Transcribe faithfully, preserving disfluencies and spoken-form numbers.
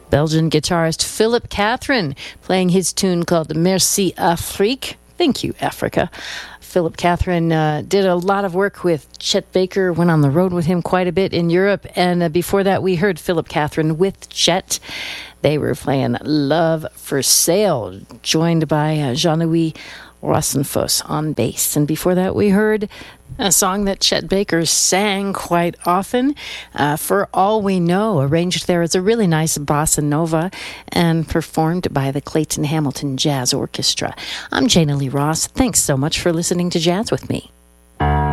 Belgian guitarist Philip Catherine playing his tune called Merci Afrique. Thank you, Africa. Philip Catherine uh, did a lot of work with Chet Baker, went on the road with him quite a bit in Europe. And uh, before that, we heard Philip Catherine with Chet. They were playing Love for Sale, joined by uh, Jean-Louis Rosenfuss on bass. And before that, we heard a song that Chet Baker sang quite often, uh, For All We Know, arranged there as a really nice bossa nova and performed by the Clayton Hamilton Jazz Orchestra. I'm Jana Lee Ross. Thanks so much for listening to Jazz with me.